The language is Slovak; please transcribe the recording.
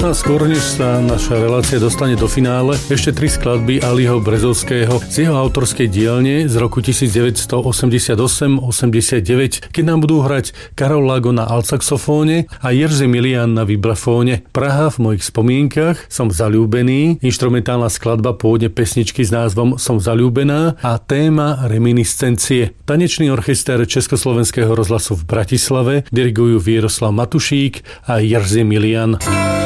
A skôr, než sa naša relácia dostane do finále, ešte 3 skladby Aliho Brezovského z jeho autorskej dielne z roku 1988-89, keď nám budú hrať Karol Lago na altsaxofóne a Jerzy Milian na vibrafóne. Praha v mojich spomienkach, Som zaľúbený, inštrumentálna skladba pôvodne pesničky s názvom Som zaľúbená a téma reminiscencie. Tanečný orchester Československého rozhlasu v Bratislave dirigujú Vieroslav Matušík a Jerzy Milian.